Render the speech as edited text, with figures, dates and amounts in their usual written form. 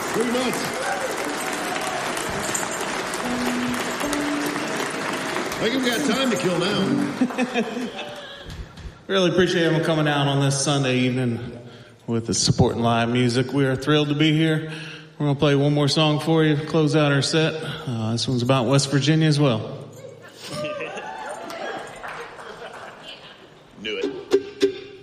Pretty much. I think we've got time to kill now. Really appreciate everyone coming out on this Sunday evening with the supporting live music. We are thrilled to be here. We're going to play one more song for you to close out our set. This one's about West Virginia as well.